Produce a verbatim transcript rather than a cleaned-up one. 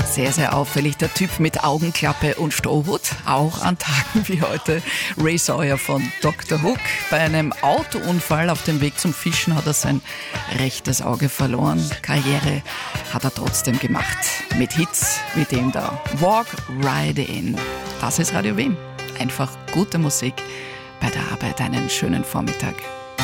Sehr, sehr auffällig, der Typ mit Augenklappe und Strohhut, auch an Tagen wie heute. Ray Sawyer von Doktor Hook. Bei einem Autounfall auf dem Weg zum Fischen hat er sein rechtes Auge verloren. Karriere hat er trotzdem gemacht. Mit Hits wie dem da. Walk Right In. Das ist Radio Wien. Einfach gute Musik bei der Arbeit. Einen schönen Vormittag.